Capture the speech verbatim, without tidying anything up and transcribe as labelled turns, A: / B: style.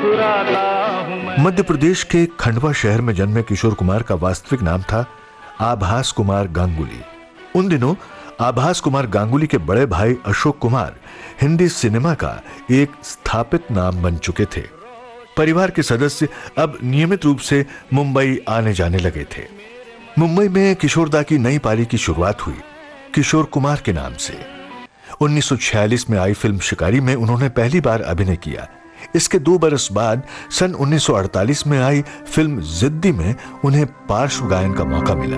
A: मध्य प्रदेश के खंडवा शहर में जन्मे किशोर कुमार का वास्तविक नाम था आभास कुमार गांगुली। उन दिनों आभास कुमार गांगुली के बड़े भाई अशोक कुमार हिंदी सिनेमा का एक स्थापित नाम बन चुके थे। परिवार के सदस्य अब नियमित रूप से मुंबई आने जाने लगे थे। मुंबई में किशोरदा की नई पारी की शुरुआत हुई किशोर कुमार के नाम से। उन्नीस सौ छियालीस में आई फिल्म शिकारी में उन्होंने पहली बार अभिनय किया। इसके दो बरस बाद सन उन्नीस सौ अड़तालीस में आई फिल्म जिद्दी में उन्हें पार्श्व गायन का मौका मिला।